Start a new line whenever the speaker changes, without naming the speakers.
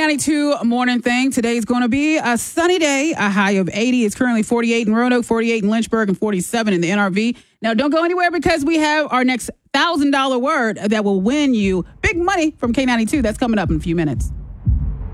K92 morning thing. Today's going to be a sunny day. A high of 80. It's currently 48 in Roanoke, 48 in Lynchburg, and 47 in the NRV. Now, don't go anywhere because we have our next $1,000 word that will win you big money from K92. That's coming up in a few minutes.